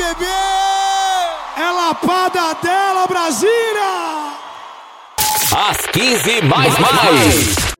bebê! É lapada dela, Brasília! Às 15 mais.